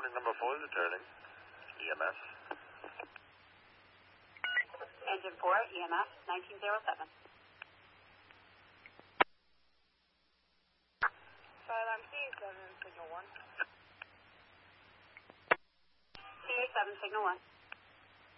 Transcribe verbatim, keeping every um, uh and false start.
Engine number four is returning. E M S. Engine four, E M S, nineteen oh seven. Skyline C seven, signal one. C A seven, signal one.